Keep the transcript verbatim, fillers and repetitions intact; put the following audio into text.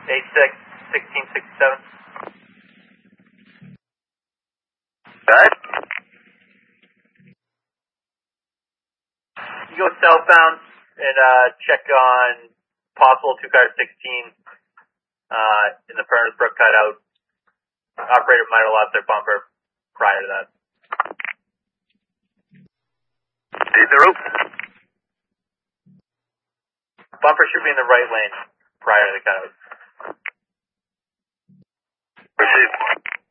eight six, sixteen sixty-seven. Alright. You go southbound and uh, check on possible two car sixteen uh, in the Furnace Brook cutout. Operator might have lost their bumper prior to that. Read the route. Bumper should be in the right lane prior to the cutout. Proceed.